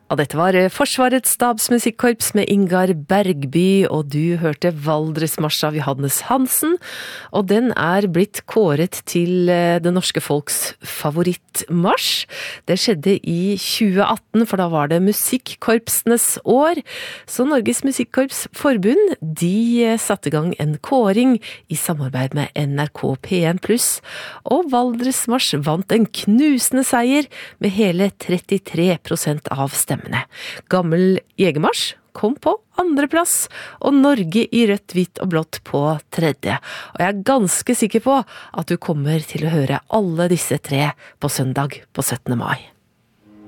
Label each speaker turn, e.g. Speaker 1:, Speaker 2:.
Speaker 1: Ja, dette var Forsvarets stabsmusikkorps med Ingar Bergby, og du hørte Valdresmarsj av Johannes Hansen, og den blitt kåret til det norske folks favorittmarsj. Det skjedde i 2018, for da var det musikkorpsenes år, så Norges Musikkorps Forbund, de satte i gang en kåring i samarbeid med NRK P1+, og Valdresmarsj vant en knusende seier med hele 33% av stemmene. Gammel Jegermarsj kom på andre plass, og Norge i rødt, hvitt og blått på tredje. Og jeg ganske sikker på at du kommer til å høre alle disse tre på søndag på 17. mai.